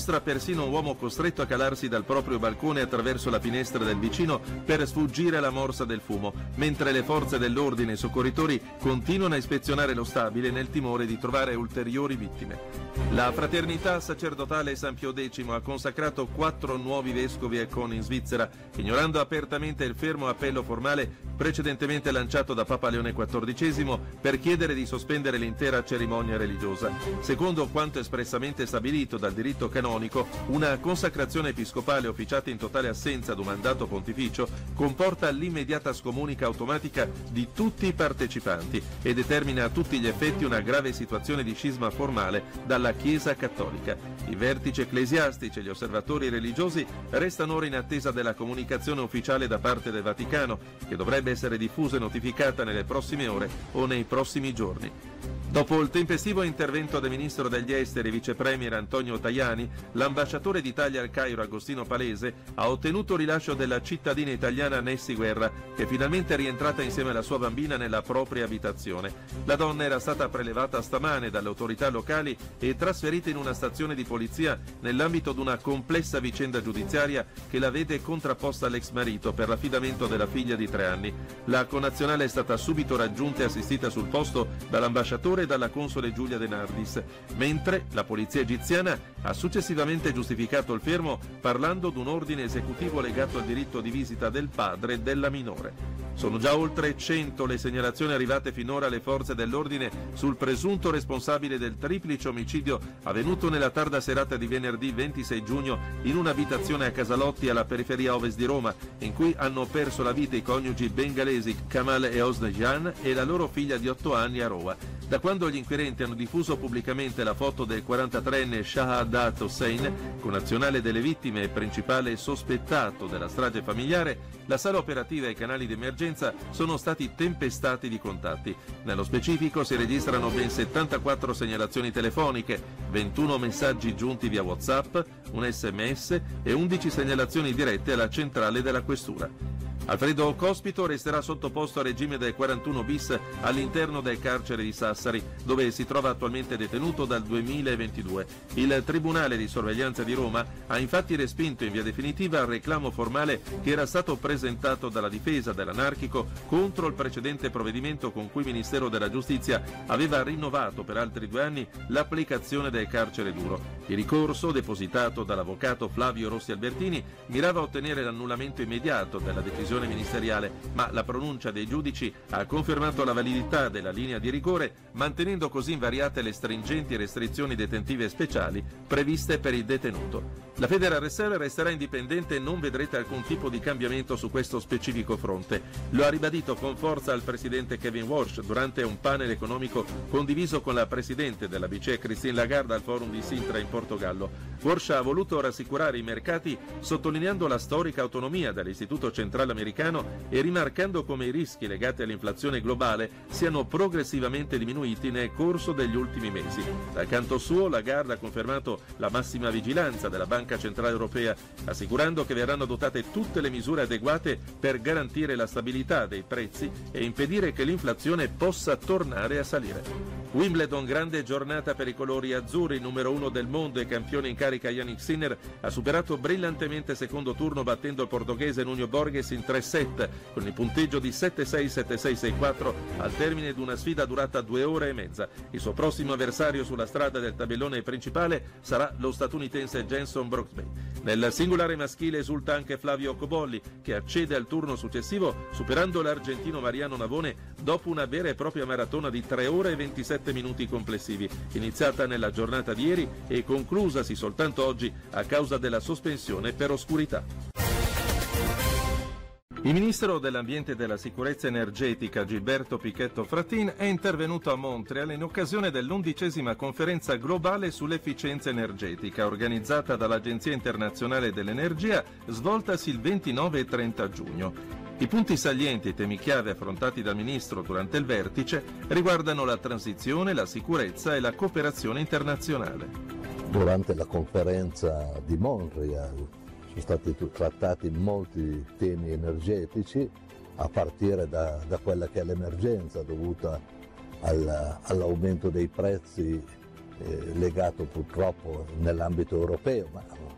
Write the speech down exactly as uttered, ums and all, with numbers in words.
mostra persino un uomo costretto a calarsi dal proprio balcone attraverso la finestra del vicino per sfuggire alla morsa del fumo, mentre le forze dell'ordine e i soccorritori continuano a ispezionare lo stabile nel timore di trovare ulteriori vittime. La fraternità sacerdotale San Pio X ha consacrato quattro nuovi vescovi e con in Svizzera, ignorando apertamente il fermo appello formale precedentemente lanciato da Papa Leone quattordicesimo per chiedere di sospendere l'intera cerimonia religiosa. Secondo quanto espressamente stabilito dal diritto canonico, una consacrazione episcopale officiata in totale assenza di un mandato pontificio comporta l'immediata scomunica automatica di tutti i partecipanti e determina a tutti gli effetti una grave situazione di scisma formale dalla Chiesa cattolica. I vertici ecclesiastici e gli osservatori religiosi restano ora in attesa della comunicazione ufficiale da parte del Vaticano, che dovrebbe essere diffusa e notificata nelle prossime ore o nei prossimi giorni. Dopo il tempestivo intervento del ministro degli esteri e vice premier Antonio Tajani, l'ambasciatore d'Italia al Cairo Agostino Palese ha ottenuto il rilascio della cittadina italiana Nessi Guerra, che è finalmente rientrata insieme alla sua bambina nella propria abitazione. La donna era stata prelevata stamane dalle autorità locali e trasferita in una stazione di polizia nell'ambito di una complessa vicenda giudiziaria che la vede contrapposta all'ex marito per l'affidamento della figlia di tre anni. La connazionale è stata subito raggiunta e assistita sul posto dall'ambasciatore e dalla console Giulia De Nardis, mentre la polizia egiziana ha successivamente giustificato il fermo parlando di un ordine esecutivo legato al diritto di visita del padre della minore. Sono già oltre cento le segnalazioni arrivate finora alle forze dell'ordine sul presunto responsabile del triplice omicidio avvenuto nella tarda serata di venerdì ventisei giugno in un'abitazione a Casalotti alla periferia ovest di Roma, in cui hanno perso la vita i coniugi bengalesi Kamal e Osnejan e la loro figlia di otto anni Aroa. Da quando gli inquirenti hanno diffuso pubblicamente la foto del quarantatreenne Shahadat Hossein, connazionale delle vittime e principale sospettato della strage familiare, la sala operativa e i canali di emergenza sono stati tempestati di contatti. Nello specifico si registrano ben settantaquattro segnalazioni telefoniche, ventuno messaggi giunti via WhatsApp, un sms e undici segnalazioni dirette alla centrale della questura. Alfredo Cospito resterà sottoposto a regime del quarantuno bis all'interno del carcere di Sassari, dove si trova attualmente detenuto dal duemilaventidue. Il Tribunale di sorveglianza di Roma ha infatti respinto in via definitiva il reclamo formale che era stato presentato dalla difesa dell'anarchico contro il precedente provvedimento con cui il Ministero della Giustizia aveva rinnovato per altri due anni l'applicazione del carcere duro. Il ricorso, depositato dall'avvocato Flavio Rossi Albertini, mirava a ottenere l'annullamento immediato della decisione ministeriale, ma la pronuncia dei giudici ha confermato la validità della linea di rigore, mantenendo così invariate le stringenti restrizioni detentive speciali previste per il detenuto. La Federal Reserve resterà indipendente e non vedrete alcun tipo di cambiamento su questo specifico fronte. Lo ha ribadito con forza il presidente Kevin Walsh durante un panel economico condiviso con la presidente della B C E Christine Lagarde al forum di Sintra in Portogallo. Walsh ha voluto rassicurare i mercati sottolineando la storica autonomia dell'Istituto Centrale Americano e rimarcando come i rischi legati all'inflazione globale siano progressivamente diminuiti nel corso degli ultimi mesi. Dal canto suo, Lagarde ha confermato la massima vigilanza della Banca Centrale Europea, assicurando che verranno adottate tutte le misure adeguate per garantire la stabilità dei prezzi e impedire che l'inflazione possa tornare a salire. Wimbledon, grande giornata per i colori azzurri, numero uno del mondo e campione in carica Jannik Sinner, ha superato brillantemente il secondo turno battendo il portoghese Nuno Borges in tre set, con il punteggio di sette sei sette sei sei quattro al termine di una sfida durata due ore e mezza. Il suo prossimo avversario sulla strada del tabellone principale sarà lo statunitense Jenson Brooksby. Nel singolare maschile esulta anche Flavio Cobolli, che accede al turno successivo superando l'argentino Mariano Navone dopo una vera e propria maratona di tre ore e ventisette minuti complessivi, iniziata nella giornata di ieri e conclusasi soltanto oggi a causa della sospensione per oscurità. Il ministro dell'Ambiente e della Sicurezza Energetica Gilberto Pichetto Fratin è intervenuto a Montreal in occasione dell'undicesima conferenza globale sull'efficienza energetica organizzata dall'Agenzia Internazionale dell'Energia, svoltasi il ventinove e trenta giugno. I punti salienti e temi chiave affrontati dal ministro durante il vertice riguardano la transizione, la sicurezza e la cooperazione internazionale. Durante la conferenza di Montreal sono stati trattati molti temi energetici, a partire da, da quella che è l'emergenza dovuta al, all'aumento dei prezzi eh, legato purtroppo nell'ambito europeo, ma